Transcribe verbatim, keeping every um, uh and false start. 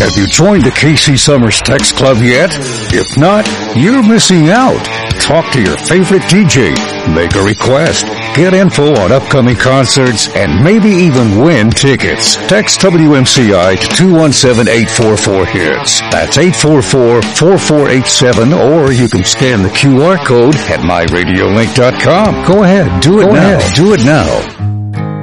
Have you joined the K C Summers Text Club yet? If not, you're missing out. Talk to your favorite D J, make a request, get info on upcoming concerts, and maybe even win tickets. Text W M C I to two one seven, eight four four, hits. That's eight four four, four four eight seven, or you can scan the Q R code at my radio link dot com. Go ahead, do it Go now. ahead, do it now.